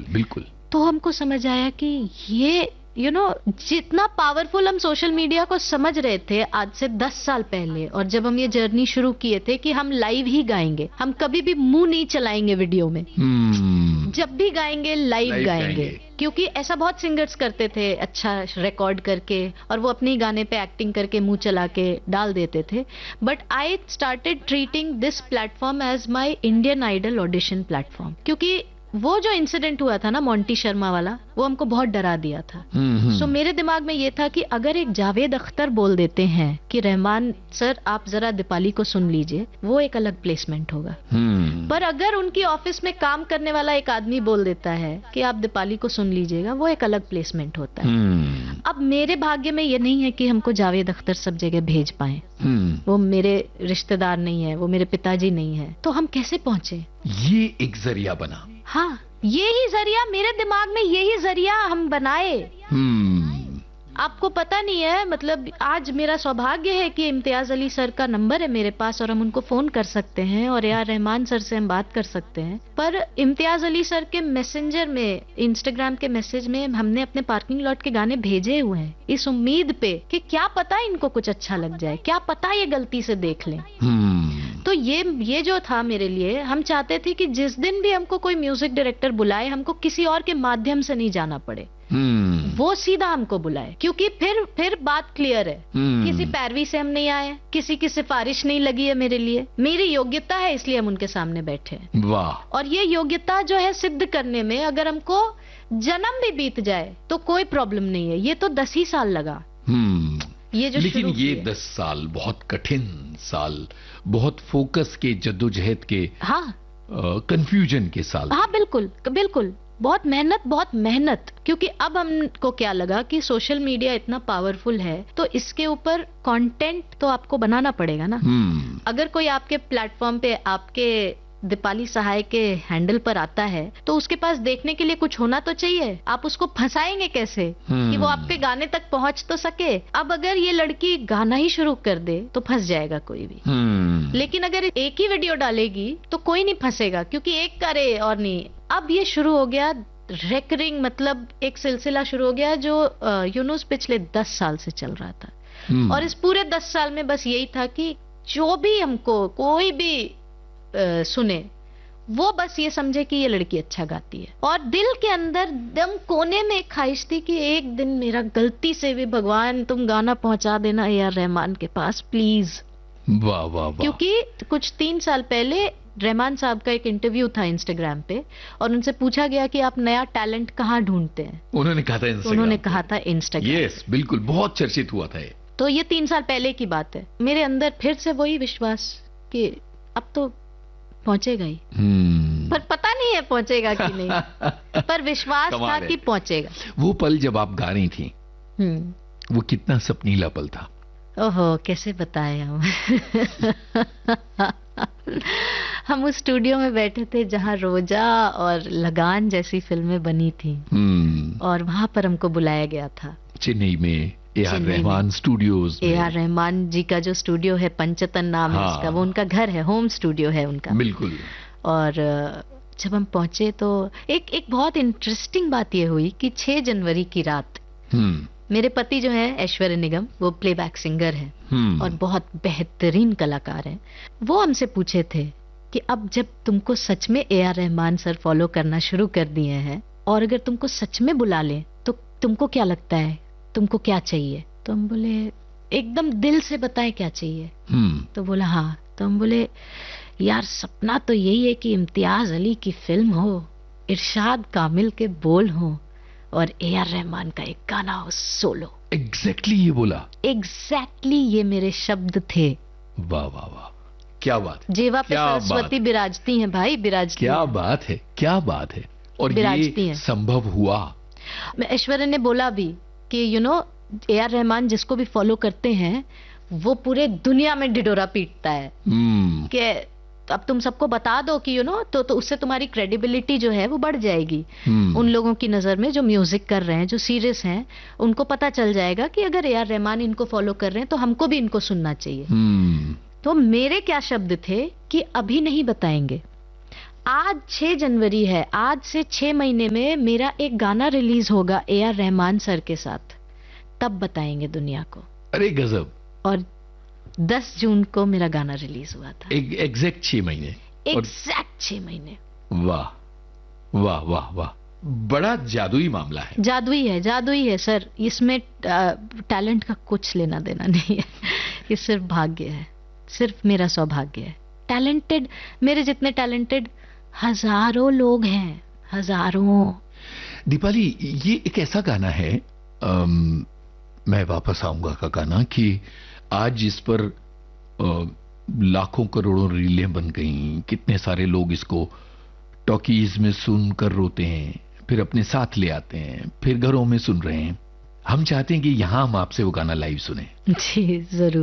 बिल्कुल। तो हमको समझ आया कि ये जितना पावरफुल हम सोशल मीडिया को समझ रहे थे आज से 10 साल पहले, और जब हम ये जर्नी शुरू किए थे कि हम लाइव ही गाएंगे, हम कभी भी मुंह नहीं चलाएंगे वीडियो में, जब भी गाएंगे लाइव गाएंगे, क्योंकि ऐसा बहुत सिंगर्स करते थे, अच्छा रिकॉर्ड करके और वो अपने ही गाने पे एक्टिंग करके मुंह चला के डाल देते थे। But I started treating this platform as my Indian idol audition platform, क्योंकि वो जो इंसिडेंट हुआ था ना मोंटी शर्मा वाला, वो हमको बहुत डरा दिया था। सो मेरे दिमाग में ये था कि अगर एक जावेद अख्तर बोल देते हैं कि रहमान सर आप जरा दीपाली को सुन लीजिए, वो एक अलग प्लेसमेंट होगा। पर अगर उनकी ऑफिस में काम करने वाला एक आदमी बोल देता है कि आप दीपाली को सुन लीजिएगा, वो एक अलग प्लेसमेंट होता है। अब मेरे भाग्य में ये नहीं है कि हमको जावेद अख्तर सब जगह भेज पाए, वो मेरे रिश्तेदार नहीं है, वो मेरे पिताजी नहीं है, तो हम कैसे पहुंचे? ये एक जरिया बना। हाँ, यही जरिया मेरे दिमाग में, यही जरिया हम बनाए। आपको पता नहीं है, मतलब आज मेरा सौभाग्य है कि इम्तियाज अली सर का नंबर है मेरे पास और हम उनको फोन कर सकते हैं और ए आर रहमान सर से हम बात कर सकते हैं। पर इम्तियाज अली सर के मैसेंजर में, इंस्टाग्राम के मैसेज में हमने अपने पार्किंग लॉट के गाने भेजे हुए हैं इस उम्मीद पे कि क्या पता इनको कुछ अच्छा लग जाए, क्या पता ये गलती से देख लें। तो ये जो था मेरे लिए, हम चाहते थे कि जिस दिन भी हमको कोई म्यूजिक डायरेक्टर बुलाए, हमको किसी और के माध्यम से नहीं जाना पड़े, वो सीधा हमको बुलाए, क्योंकि फिर बात क्लियर है। किसी पैरवी से हम नहीं आए, किसी की सिफारिश नहीं लगी है मेरे लिए, मेरी योग्यता है इसलिए हम उनके सामने बैठे हैं। वाह। और ये योग्यता जो है सिद्ध करने में अगर हमको जन्म भी बीत जाए तो कोई प्रॉब्लम नहीं है। ये तो 10 ही साल लगा। लेकिन ये 10 साल बहुत कठिन साल, बहुत फोकस के, जद्दोजहद के, हाँ, कंफ्यूजन के साल। हाँ बिल्कुल बिल्कुल, बहुत मेहनत, क्योंकि अब हमको क्या लगा कि सोशल मीडिया इतना पावरफुल है तो इसके ऊपर कंटेंट तो आपको बनाना पड़ेगा ना। अगर कोई आपके प्लेटफॉर्म पे आपके दीपाली सहाय के हैंडल पर आता है तो उसके पास देखने के लिए कुछ होना तो चाहिए। आप उसको फंसाएंगे कैसे कि वो आपके गाने तक पहुंच तो सके। अब अगर ये लड़की गाना ही शुरू कर दे तो फंस जाएगा कोई भी। लेकिन अगर एक ही वीडियो डालेगी तो कोई नहीं फंसेगा, क्योंकि एक करे और नहीं। अब ये शुरू हो गया रेकरिंग, मतलब एक सिलसिला शुरू हो गया जो यूनुस पिछले 10 साल से चल रहा था। और इस पूरे 10 साल में बस यही था कि जो भी हमको कोई भी सुने वो बस ये समझे कि ये लड़की अच्छा गाती है। और दिल के अंदर दम कोने में एक ख्वाहिश थी कि एक दिन मेरा गलती से भी भगवान तुम गाना पहुंचा देना ए आर रहमान के पास प्लीज। वाह वाह वाह। क्योंकि कुछ 3 साल पहले रहमान साहब का एक इंटरव्यू था इंस्टाग्राम पे और उनसे पूछा गया कि आप नया टैलेंट कहाँ ढूंढते हैं। उन्होंने कहा था इंस्टाग्राम। यस बिल्कुल, बहुत चर्चित हुआ था। तो ये 3 साल पहले की बात है। मेरे अंदर फिर से वही विश्वास कि अब तो पहुंचेगा ही, पर पता नहीं है पहुंचेगा कि नहीं, पर विश्वास था कि पहुंचेगा। वो पल जब आप गा रही थी, वो कितना सपनीला पल था। ओहो, कैसे बताए हम उस स्टूडियो में बैठे थे जहां रोजा और लगान जैसी फिल्में बनी थी और वहां पर हमको बुलाया गया था चेन्नई में A R Rahman studios. A R Rahman जी का जो स्टूडियो है, पंचतन नाम है उसका, वो उनका घर है, होम स्टूडियो है उनका। बिल्कुल। और जब हम पहुंचे तो एक बहुत इंटरेस्टिंग बात ये हुई कि 6 जनवरी की रात मेरे पति जो है ऐश्वर्य निगम, वो प्लेबैक सिंगर है और बहुत बेहतरीन कलाकार है। वो हमसे पूछे थे कि अब जब तुमको सच में A R Rahman sir follow करना शुरू कर दिए हैं और अगर तुमको सच में बुला ले तो तुमको क्या लगता है, तुमको क्या चाहिए? तो हम बोले एकदम दिल से बताएं क्या चाहिए। तो बोला हाँ। तो हम बोले यार सपना तो यही है कि इम्तियाज अली की फिल्म हो, इरशाद कामिल के बोल हो और ए आर रहमान का एक गाना हो सोलो। एग्जैक्टली ये बोला। एग्जैक्टली ये मेरे शब्द थे। वाह वाह वाह, क्या बात है। जेवा पे सरस्वती बिराजती हैं भाई, बिराजती। क्या बात है, क्या बात है। और ये संभव हुआ। ऐश्वर्या ने बोला भी कि ए आर रहमान जिसको भी फॉलो करते हैं वो पूरे दुनिया में ढिढोरा पीटता है कि अब तुम सबको बता दो कि तो उससे तुम्हारी क्रेडिबिलिटी जो है वो बढ़ जाएगी उन लोगों की नजर में जो म्यूजिक कर रहे हैं, जो सीरियस हैं। उनको पता चल जाएगा कि अगर ए आर रहमान इनको फॉलो कर रहे हैं तो हमको भी इनको सुनना चाहिए। तो मेरे क्या शब्द थे कि अभी नहीं बताएंगे, आज 6 जनवरी है, आज से 6 महीने में मेरा एक गाना रिलीज होगा AR रहमान सर के साथ, तब बताएंगे दुनिया को। अरे गजब। और 10 जून को मेरा गाना रिलीज हुआ था। एग्जैक्ट 6 महीने। एग्जैक्ट 6 महीने। वाह वाह वाह वाह, बड़ा जादुई मामला है। जादुई है सर, इसमें टैलेंट का कुछ लेना देना नहीं है। ये सिर्फ भाग्य है, सिर्फ मेरा सौभाग्य है। टैलेंटेड, मेरे जितने टैलेंटेड हजारों लोग हैं, हजारों। दीपाली, ये एक ऐसा गाना है, मैं वापस आऊंगा का गाना, कि आज इस पर लाखों करोड़ों रीलें बन गई, कितने सारे लोग इसको टॉकीज में सुनकर रोते हैं, फिर अपने साथ ले आते हैं, फिर घरों में सुन रहे हैं। हम चाहते हैं कि यहां हम आपसे वो गाना लाइव सुने। जी जरूर।